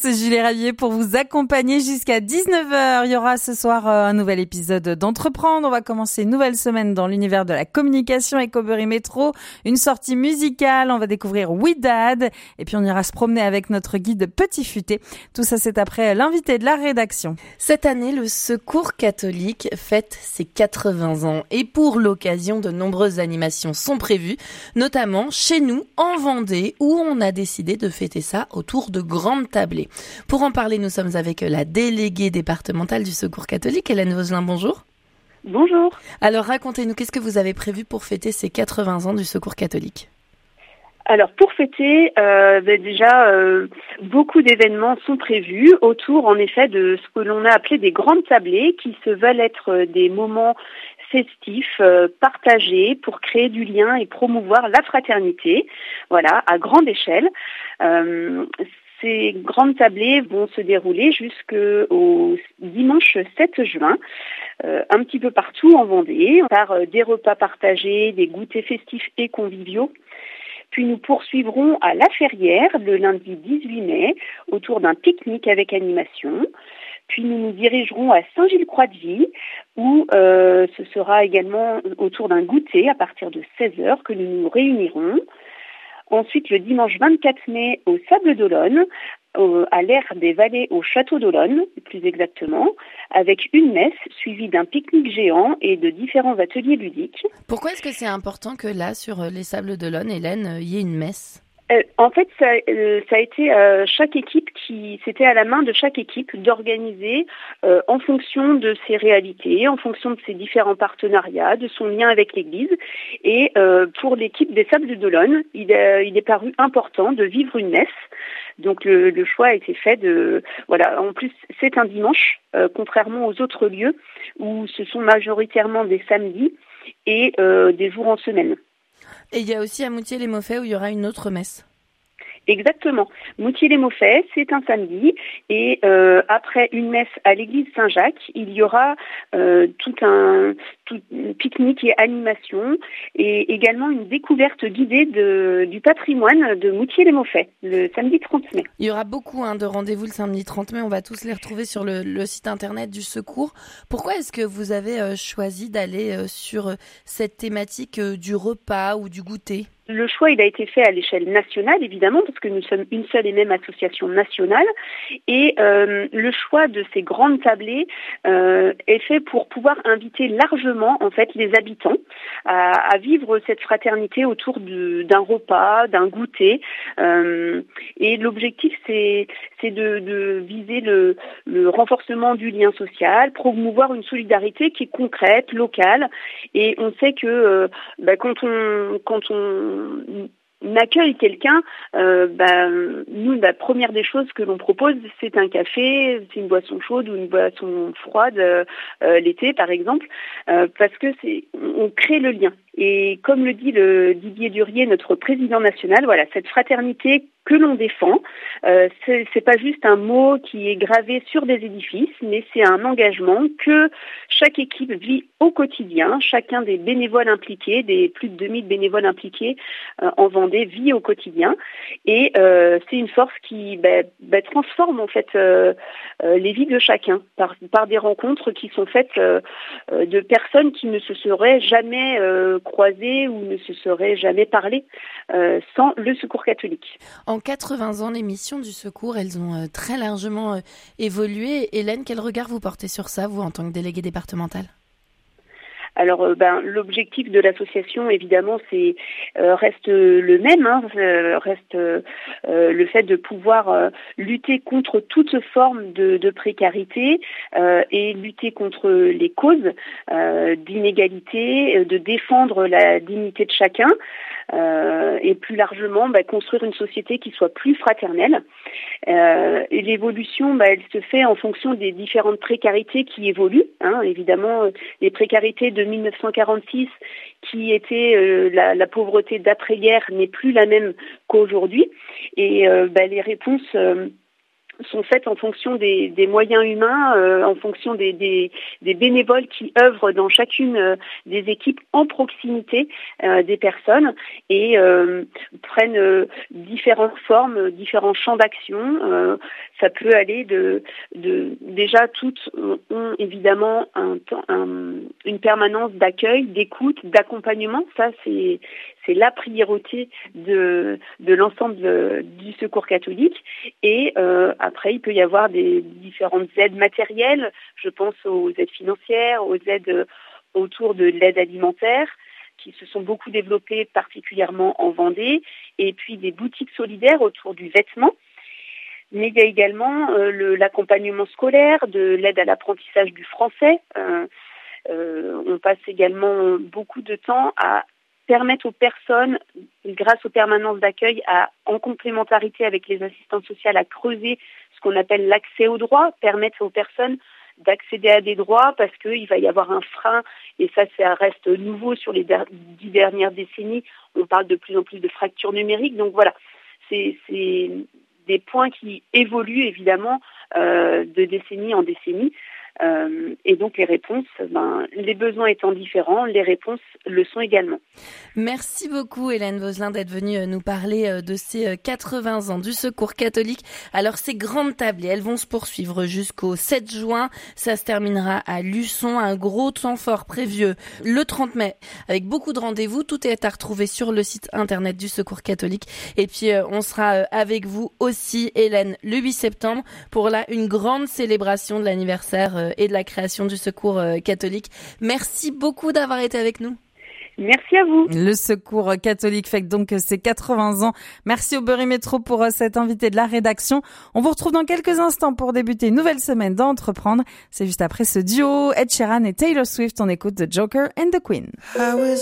C'est Julie Rallier pour vous accompagner jusqu'à 19h. Il y aura ce soir un nouvel épisode d'Entreprendre. On va commencer une nouvelle semaine dans l'univers de la communication avec Cobury Métro. Une sortie musicale. On va découvrir We Dad. Et puis on ira se promener avec notre guide Petit Futé. Tout ça, c'est après l'invité de la rédaction. Cette année, le Secours catholique fête ses 80 ans. Et pour l'occasion, de nombreuses animations sont prévues, notamment chez nous, en Vendée, où on a décidé de fêter ça autour de grandes tablées. Pour en parler, nous sommes avec la déléguée départementale du Secours catholique, Hélène Vaugelin, bonjour. Bonjour. Alors racontez-nous, qu'est-ce que vous avez prévu pour fêter ces 80 ans du Secours catholique ? Alors pour fêter, beaucoup d'événements sont prévus autour en effet de ce que l'on a appelé des grandes tablées qui se veulent être des moments festifs, partagés pour créer du lien et promouvoir la fraternité, voilà, à grande échelle. Ces grandes tablées vont se dérouler jusqu'au dimanche 7 juin, un petit peu partout en Vendée, par des repas partagés, des goûters festifs et conviviaux. Puis nous poursuivrons à La Ferrière le lundi 18 mai autour d'un pique-nique avec animation. Puis nous nous dirigerons à Saint-Gilles-Croix-de-Vie où ce sera également autour d'un goûter à partir de 16h que nous nous réunirons. Ensuite, le dimanche 24 mai, au Sable d'Olonne, à l'Aire des Vallées au Château d'Olonne, plus exactement, avec une messe suivie d'un pique-nique géant et de différents ateliers ludiques. Pourquoi est-ce que c'est important que là, sur les Sables d'Olonne, Hélène, il y ait une messe ? En fait, ça a été chaque équipe c'était à la main de chaque équipe d'organiser en fonction de ses réalités, en fonction de ses différents partenariats, de son lien avec l'Église. Et pour l'équipe des Sables d'Olonne, il est paru important de vivre une messe. Donc le choix a été fait en plus c'est un dimanche, contrairement aux autres lieux où ce sont majoritairement des samedis et des jours en semaine. Et il y a aussi à Moutier-les-Maufaits où il y aura une autre messe. Exactement. Moutier-les-Maufaits, c'est un samedi et après une messe à l'église Saint-Jacques, il y aura tout pique-nique et animation et également une découverte guidée du patrimoine de Moutier-les-Maufaits le samedi 30 mai. Il y aura beaucoup de rendez-vous le samedi 30 mai, on va tous les retrouver sur le site internet du Secours. Pourquoi est-ce que vous avez choisi d'aller sur cette thématique du repas ou du goûter ? Le choix, il a été fait à l'échelle nationale, évidemment, parce que nous sommes une seule et même association nationale. Et le choix de ces grandes tablées est fait pour pouvoir inviter largement, en fait, les habitants à vivre cette fraternité autour d'un repas, d'un goûter. Et l'objectif, c'est de viser le renforcement du lien social, promouvoir une solidarité qui est concrète, locale. Et on sait que quand on accueille quelqu'un, nous, la première des choses que l'on propose, c'est un café, c'est une boisson chaude ou une boisson froide l'été, par exemple, parce que on crée le lien. Et comme le dit Didier Durier, notre président national, voilà, cette fraternité que l'on défend, c'est pas juste un mot qui est gravé sur des édifices, mais c'est un engagement que chaque équipe vit au quotidien. Chacun des bénévoles impliqués, des plus de 2000 bénévoles impliqués en Vendée, vit au quotidien. Et c'est une force qui transforme en fait les vies de chacun par des rencontres qui sont faites de personnes qui ne se seraient jamais croisées ou ne se seraient jamais parlé sans le Secours catholique. En 80 ans, les missions du Secours, elles ont très largement évolué. Hélène, quel regard vous portez sur ça, vous, en tant que déléguée départementale ? Alors, l'objectif de l'association, évidemment, reste le même, reste le fait de pouvoir lutter contre toute forme de précarité et lutter contre les causes d'inégalité, de défendre la dignité de chacun et plus largement construire une société qui soit plus fraternelle. Et l'évolution, elle se fait en fonction des différentes précarités qui évoluent. Évidemment, les précarités de 1946, qui était la pauvreté d'après-guerre, n'est plus la même qu'aujourd'hui. Et les réponses sont faites en fonction des moyens humains, en fonction des bénévoles qui œuvrent dans chacune des équipes en proximité des personnes et prennent différentes formes, différents champs d'action. Ça peut aller de déjà toutes ont évidemment une permanence d'accueil, d'écoute, d'accompagnement. Ça c'est la priorité de l'ensemble du Secours catholique. Et après, il peut y avoir des différentes aides matérielles. Je pense aux aides financières, aux aides autour de l'aide alimentaire, qui se sont beaucoup développées particulièrement en Vendée, et puis des boutiques solidaires autour du vêtement. Mais il y a également l'accompagnement scolaire, de l'aide à l'apprentissage du français. On passe également beaucoup de temps à permettre aux personnes, grâce aux permanences d'accueil, en complémentarité avec les assistantes sociales, à creuser ce qu'on appelle l'accès aux droits, permettre aux personnes d'accéder à des droits parce qu'il va y avoir un frein, et ça reste nouveau sur les 10 dernières décennies. On parle de plus en plus de fractures numériques. Donc voilà, c'est des points qui évoluent évidemment de décennie en décennie. Et donc les réponses, les besoins étant différents, les réponses le sont également. Merci beaucoup Hélène Vauzelin d'être venue nous parler de ces 80 ans du Secours catholique. Alors ces grandes tablées, elles vont se poursuivre jusqu'au 7 juin. Ça se terminera à Luçon, un gros temps fort prévu le 30 mai avec beaucoup de rendez-vous. Tout est à retrouver sur le site internet du Secours catholique. Et puis on sera avec vous aussi Hélène le 8 septembre pour une grande célébration de l'anniversaire et de la création du Secours catholique. Merci beaucoup d'avoir été avec nous. Merci à vous. Le Secours catholique fête donc ses 80 ans. Merci au Berry Métro pour cet invité de la rédaction. On vous retrouve dans quelques instants pour débuter une nouvelle semaine d'Entreprendre. C'est juste après ce duo Ed Sheeran et Taylor Swift. On écoute The Joker and the Queen.